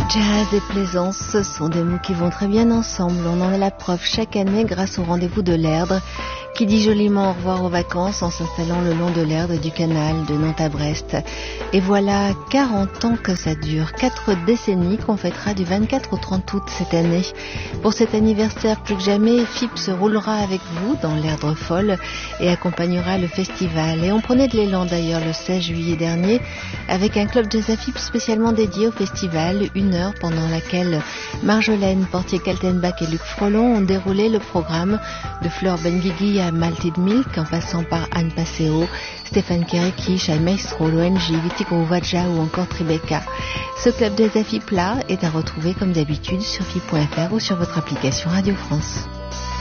Jazz et plaisance, ce sont des mots qui vont très bien ensemble. On en a la preuve chaque année grâce au rendez-vous de l'Erdre, qui dit joliment au revoir aux vacances en s'installant le long de l'Erdre et du canal de Nantes à Brest. Et voilà 40 ans que ça dure, 4 décennies qu'on fêtera du 24 au 30 août cette année. Pour cet anniversaire, plus que jamais, FIP se roulera avec vous dans l'Erdre folle et accompagnera le festival. Et on prenait de l'élan d'ailleurs le 16 juillet dernier avec un club jazz à FIP spécialement dédié au festival, une heure pendant laquelle Marjolaine Portier-Kaltenbach et Luc Frelon ont déroulé le programme de Fleur Benguigui à Malted Milk en passant par Anne Passeo, Stéphane Kéréki, Shai Maestro, l'ONG, Viti Grouvaja ou encore Tribeca. Ce club jazz à FIP là est à retrouver comme d'habitude sur FIP.fr ou sur votre application Radio France.